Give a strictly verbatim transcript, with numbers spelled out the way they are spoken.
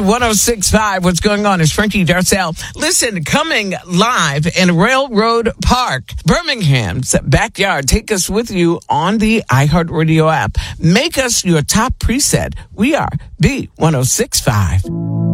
one oh six point five. What's going on? It's Frankie Darcell. Listen, coming live in Railroad Park, Birmingham's backyard. Take us with you on the iHeartRadio app. Make us your top preset. We are B one oh six point five.